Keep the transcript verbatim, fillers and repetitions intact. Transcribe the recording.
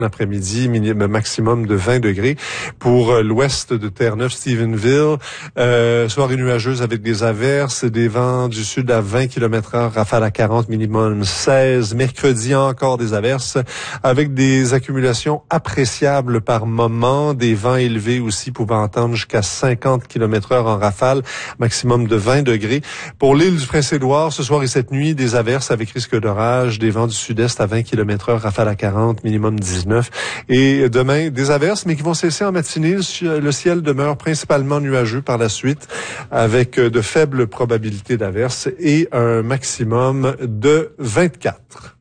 L'après-midi, maximum de vingt degrés. Pour euh, l'ouest de Terre-Neuve-Stephenville, euh, soirée nuageuse avec des averses, des vents du sud à vingt kilomètres heure, rafale à quarante, minimum seize. Mercredi, encore des averses avec des accumulations appréciables par moment, des vents élevés aussi pouvant atteindre jusqu'à cinquante kilomètres heure en rafale, maximum de vingt degrés. Pour l'île du Prince-Édouard, ce soir et cette nuit, des averses avec risque d'orage, des vents du sud-est à vingt kilomètres heure, rafale à quarante, minimum dix-neuf. Et demain, des averses, mais qui vont cesser en matinée. Le ciel demeure principalement nuageux par la suite, avec de faibles probabilités d'averses et un maximum de vingt-quatre.